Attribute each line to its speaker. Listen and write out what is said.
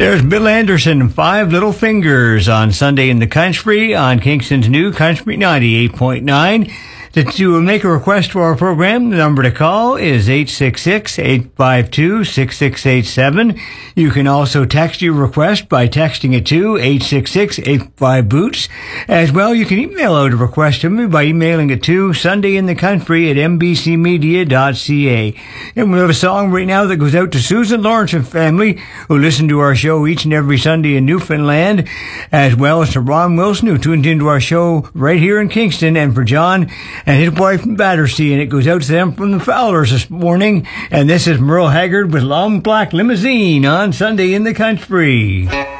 Speaker 1: There's Bill Anderson and Five Little Fingers on Sunday in the Country on Kingston's new Country 98.9. To make a request for our program, the number to call is 866-852-6687. You can also text your request by texting it to 866-85-BOOTS. As well, you can email out a request to me by emailing it to sundayinthecountry@mbcmedia.ca. And we have a song right now that goes out to Susan Lawrence and family who listen to our show each and every Sunday in Newfoundland, as well as to Ron Wilson who tuned into our show right here in Kingston, and for John and his wife from Battersea, and it goes out to them from the Fowlers this morning. And this is Merle Haggard with Long Black Limousine on Sunday in the Country.